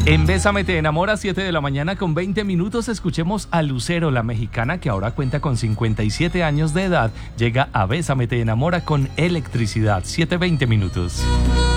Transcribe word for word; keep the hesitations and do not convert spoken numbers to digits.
En Bésame te enamora, siete de la mañana con veinte minutos, escuchemos a Lucero, la mexicana que ahora cuenta con cincuenta y siete años de edad. Llega a Bésame te enamora con Electricidad, siete veinte minutos.